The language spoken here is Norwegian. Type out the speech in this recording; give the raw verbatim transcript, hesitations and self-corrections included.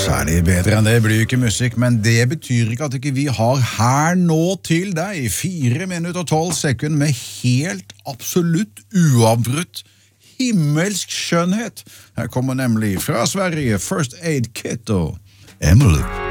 Særlig bedre enn det blir jo ikke musikk, men det betyr ikke at ikke vi har her nå til deg fire minutter og tolv sekunder med helt absolutt uavbrutt himmelsk skjønnhet. Her kommer nemlig fra Sverige First Aid Kit og Emily.